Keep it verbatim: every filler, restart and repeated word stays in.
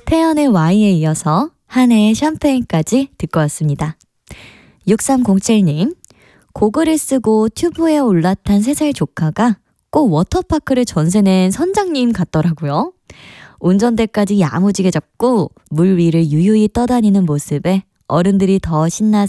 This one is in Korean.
태연의 Y에 이어서 한혜의 샴페인까지 듣고 왔습니다. 육삼공칠님, 고글을 쓰고 튜브에 올라탄 세 살 조카가 꼭 워터파크를 전세 낸 선장님 같더라고요. 운전대까지 야무지게 잡고 물 위를 유유히 떠다니는 모습에 어른들이 더 신나서